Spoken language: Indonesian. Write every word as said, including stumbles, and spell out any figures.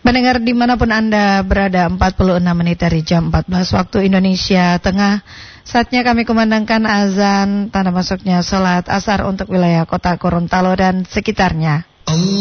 Pendengar dimanapun Anda berada, empat puluh enam menit dari jam empat belas waktu Indonesia Tengah. Saatnya kami kumandangkan azan tanda masuknya sholat asar untuk wilayah kota Gorontalo dan sekitarnya.